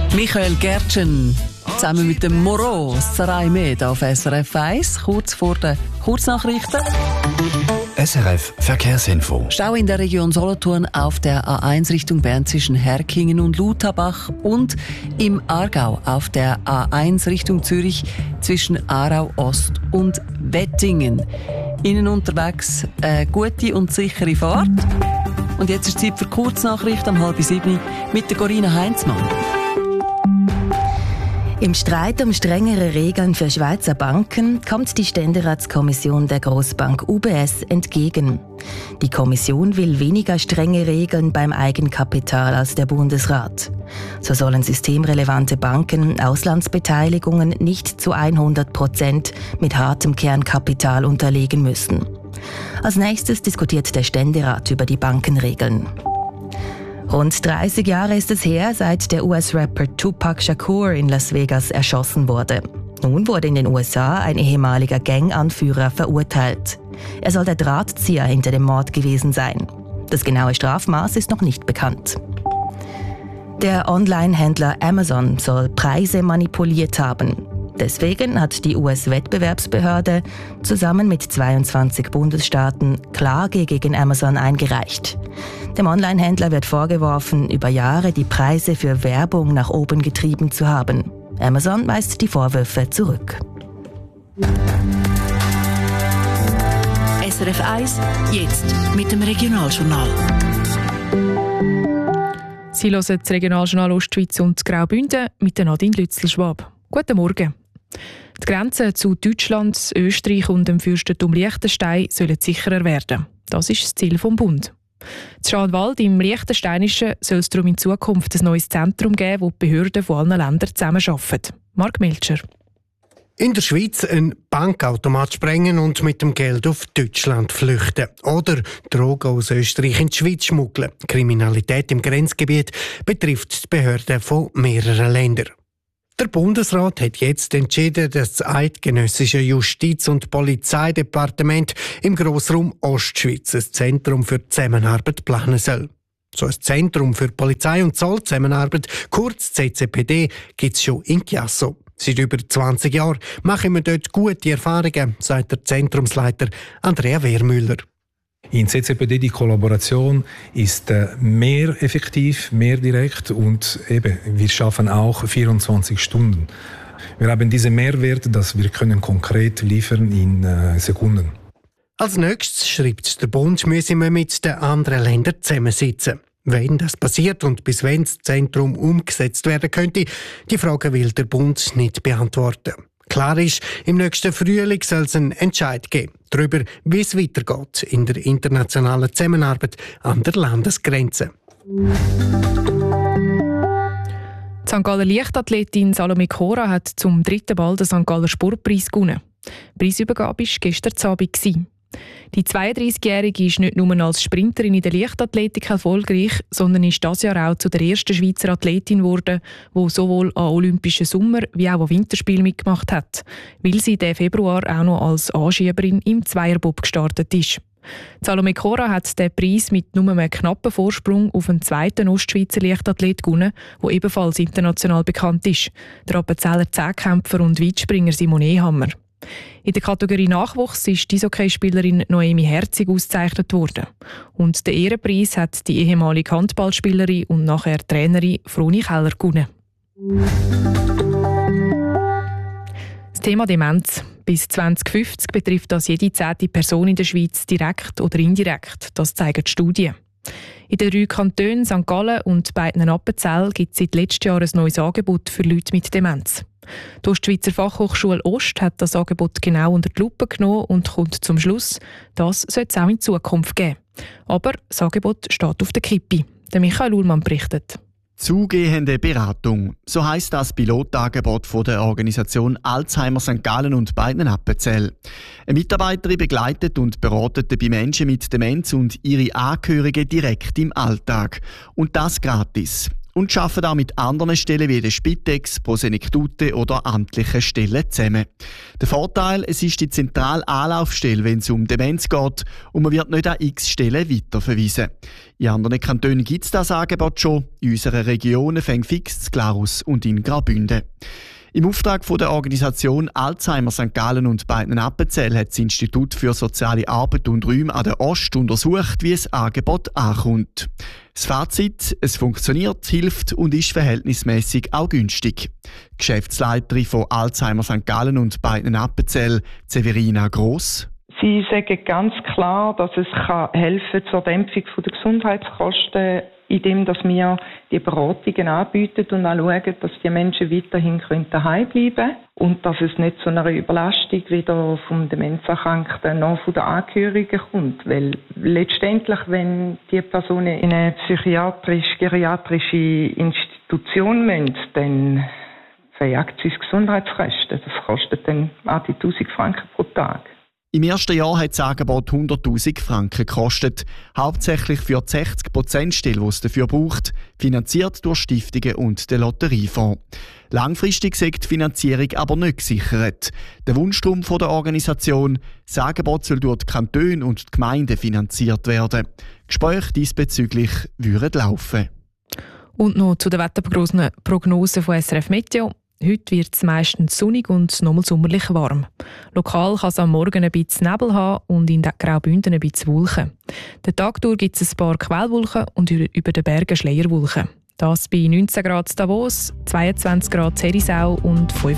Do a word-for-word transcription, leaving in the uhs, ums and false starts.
Michael Gertschen zusammen mit dem Moro Sarai Med auf S R F eins, kurz vor den Kurznachrichten. S R F Verkehrsinfo. Stau in der Region Solothurn auf der A eins Richtung Bern zwischen Herkingen und Lutabach und im Aargau auf der A eins Richtung Zürich zwischen Aarau Ost und Wettingen. Ihnen unterwegs eine gute und sichere Fahrt. Und jetzt ist Zeit für Kurznachrichten um halb sieben mit der Corinna Heinzmann. Im Streit um strengere Regeln für Schweizer Banken kommt die Ständeratskommission der Grossbank U B S entgegen. Die Kommission will weniger strenge Regeln beim Eigenkapital als der Bundesrat. So sollen systemrelevante Banken Auslandsbeteiligungen nicht zu hundert Prozent mit hartem Kernkapital unterlegen müssen. Als nächstes diskutiert der Ständerat über die Bankenregeln. Rund dreißig Jahre ist es her, seit der U S-Rapper Tupac Shakur in Las Vegas erschossen wurde. Nun wurde in den U S A ein ehemaliger Ganganführer verurteilt. Er soll der Drahtzieher hinter dem Mord gewesen sein. Das genaue Strafmaß ist noch nicht bekannt. Der Online-Händler Amazon soll Preise manipuliert haben. Deswegen hat die U S-Wettbewerbsbehörde zusammen mit zweiundzwanzig Bundesstaaten Klage gegen Amazon eingereicht. Dem Online-Händler wird vorgeworfen, über Jahre die Preise für Werbung nach oben getrieben zu haben. Amazon weist die Vorwürfe zurück. S R F eins, jetzt mit dem Regionaljournal. Sie hören das Regionaljournal Ostschweiz und Graubünden mit der Nadine Lützel-Schwab. Guten Morgen. Die Grenzen zu Deutschland, Österreich und dem Fürstentum Liechtenstein sollen sicherer werden. Das ist das Ziel des Bundes. In Schaanwald im Liechtensteinischen soll es darum in Zukunft ein neues Zentrum geben, wo die Behörden von allen Ländern zusammenarbeiten. Mark Melcher. In der Schweiz einen Bankautomat sprengen und mit dem Geld auf Deutschland flüchten. Oder Drogen aus Österreich in die Schweiz schmuggeln. Kriminalität im Grenzgebiet betrifft die Behörden von mehreren Ländern. Der Bundesrat hat jetzt entschieden, dass das eidgenössische Justiz- und Polizeidepartement im Grossraum Ostschweiz ein Zentrum für Zusammenarbeit planen soll. So ein Zentrum für Polizei- und Zollzusammenarbeit, kurz C C P D, gibt es schon in Chiasso. Seit über zwanzig Jahren machen wir dort gute Erfahrungen, sagt der Zentrumsleiter Andrea Wehrmüller. In C C P D die Kollaboration ist äh, mehr effektiv, mehr direkt und eben, wir schaffen auch vierundzwanzig Stunden. Wir haben diesen Mehrwert, dass wir können konkret liefern in äh, Sekunden. Als nächstes, schreibt der Bund, müssen wir mit den anderen Ländern zusammensitzen. Wenn das passiert und bis wann das Zentrum umgesetzt werden könnte, die Frage will der Bund nicht beantworten. Klar ist, im nächsten Frühling soll es einen Entscheid geben darüber, wie es weitergeht in der internationalen Zusammenarbeit an der Landesgrenze. Die Sankt Galler Leichtathletin Salome Cora hat zum dritten Mal den Sankt Galler Sportpreis gewonnen. Die Preisübergabe war gestern Abend. Die zweiunddreißigjährige ist nicht nur als Sprinterin in der Leichtathletik erfolgreich, sondern ist dieses Jahr auch zu der ersten Schweizer Athletin geworden, die sowohl an Olympischen Sommer- wie auch an Winterspielen mitgemacht hat, weil sie diesen Februar auch noch als Anschieberin im Zweierbob gestartet ist. Salome Cora hat den Preis mit nur einem knappen Vorsprung auf einen zweiten Ostschweizer Leichtathlet gewonnen, der ebenfalls international bekannt ist, der Appenzeller Zehnkämpfer und Weitspringer Simon Ehammer. In der Kategorie Nachwuchs ist die Eishockeyspielerin Noemi Herzig ausgezeichnet worden. Und den Ehrenpreis hat die ehemalige Handballspielerin und nachher Trainerin Froni Keller gewonnen. Das Thema Demenz. Bis zwanzig fünfzig betrifft das jede zehnte Person in der Schweiz direkt oder indirekt. Das zeigen die Studien. In den drei Kantonen Sankt Gallen und beiden Appenzell gibt es seit letztem Jahr ein neues Angebot für Leute mit Demenz. Die Ostschweizer Fachhochschule Ost hat das Angebot genau unter die Lupe genommen und kommt zum Schluss, das soll es auch in Zukunft geben. Aber das Angebot steht auf der Kippe. Der Michael Uhlmann berichtet. Zugehende Beratung. So heisst das Pilotangebot von der Organisation Alzheimer Sankt Gallen und beiden Appenzell. Eine Mitarbeiterin begleitet und beratet bei Menschen mit Demenz und ihre Angehörigen direkt im Alltag. Und das gratis. und arbeiten auch mit anderen Stellen wie der Spitex, Prosenektute oder amtlichen Stellen zusammen. Der Vorteil, es ist die zentrale Anlaufstelle, wenn es um Demenz geht, und man wird nicht an x Stellen weiterverwiesen. In anderen Kantonen gibt es das Angebot schon, in unseren Regionen fängt fix in Glarus und in Graubünden. Im Auftrag von der Organisation Alzheimer Sankt Gallen und Beitnen-Appenzell hat das Institut für soziale Arbeit und Räume an der Ost untersucht, wie das Angebot ankommt. Das Fazit: Es funktioniert, hilft und ist verhältnismäßig auch günstig. Geschäftsleiterin von Alzheimer Sankt Gallen und Beitnen-Appenzell, Severina Gross. Sie sagen ganz klar, dass es helfen kann zur Dämpfung der Gesundheitskosten, indem dass wir die Beratungen anbieten und auch schauen, dass die Menschen weiterhin daheim bleiben können und dass es nicht zu einer Überlastung wieder vom Demenzerkrankten noch von den Angehörigen kommt. Weil letztendlich, wenn die Personen in eine psychiatrisch-geriatrische Institution müssen, dann verjagt sie das Gesundheitskosten. Das kostet dann auch die tausend Franken pro Tag. Im ersten Jahr hat das Angebot hunderttausend Franken gekostet, hauptsächlich für die sechzig Prozent Stelle, die es dafür braucht, finanziert durch Stiftungen und den Lotteriefonds. Langfristig sagt die Finanzierung aber nicht gesichert. Der Wunschtraum der Organisation: das Angebot soll durch die Kantone und die Gemeinden finanziert werden. Gespräche diesbezüglich würden laufen. Und noch zu den Wetterprognosen von S R F Meteo. Heute wird es meistens sonnig und nochmal sommerlich warm. Lokal kann es am Morgen ein bisschen Nebel haben und in den Graubünden ein bisschen Wolken. Den Tag durch gibt es ein paar Quellwolken und über den Bergen Schleierwolken. Das bei neunzehn Grad Davos, zweiundzwanzig Grad Herisau und fünfundzwanzig